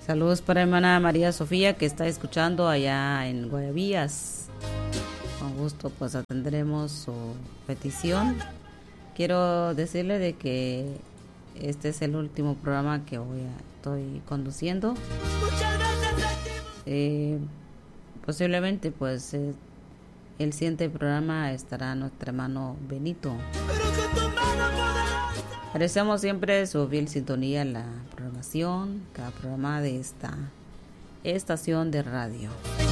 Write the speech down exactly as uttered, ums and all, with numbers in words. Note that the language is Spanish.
Saludos para hermana María Sofía que está escuchando allá en Guayabillas. Con gusto pues atenderemos su petición. Quiero decirle de que este es el último programa que voy a, estoy conduciendo. Eh, posiblemente pues eh, el siguiente programa estará nuestro hermano Benito. Agradecemos siempre su fiel sintonía en la programación, cada programa de esta estación de radio.